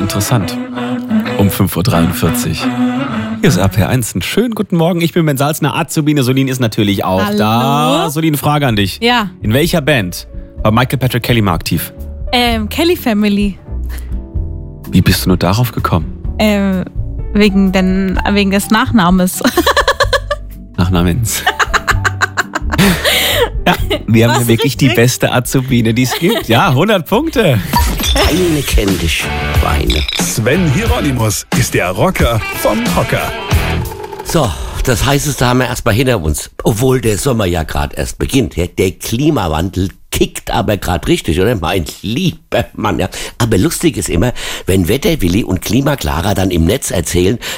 interessant. Um 5.43 Uhr. Hier ist RPR1. Einen schönen guten Morgen. Ich bin Ben Salzner. Azubine Solin ist natürlich auch da. Solin, Frage an dich. Ja. In welcher Band war Michael Patrick Kelly mal aktiv? Kelly Family. Wie bist du nur darauf gekommen? Wegen des Nachnamens. Nachnamens. Ja, wir haben ja wirklich die beste Azubine, die es gibt. Ja, 100 Punkte. Eine kennt dich, Schweine. Sven Hieronymus ist der Rocker vom Hocker. So, das Heißeste haben wir erstmal hinter uns. Obwohl der Sommer ja gerade erst beginnt. Ja, der Klimawandel kickt aber gerade richtig, oder? Mein lieber Mann, ja. Aber lustig ist immer, wenn Wetterwilli und Klimaklara dann im Netz erzählen,